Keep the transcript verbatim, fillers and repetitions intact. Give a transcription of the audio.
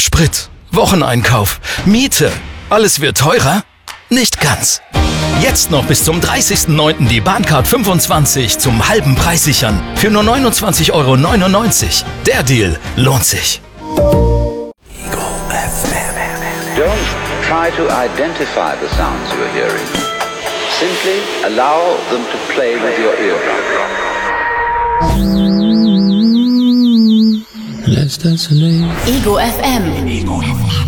Sprit, Wocheneinkauf, Miete. Alles wird teurer? Nicht ganz. Jetzt noch bis zum dreißigsten neunten die Bahncard fünfundzwanzig zum halben Preis sichern. Für nur neunundzwanzig Euro neunundneunzig. Der Deal lohnt sich. Don't try to identify the sounds you're hearing. Simply allow them to play with your eardrum. Let's dance. Ego F M.